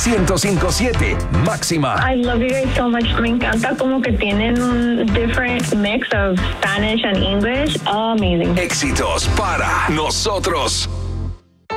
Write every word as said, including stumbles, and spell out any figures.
ciento cinco punto siete Máxima. I love you guys so much. Me encanta como que tienen un different mix of Spanish and English. Amazing. Éxitos para nosotros.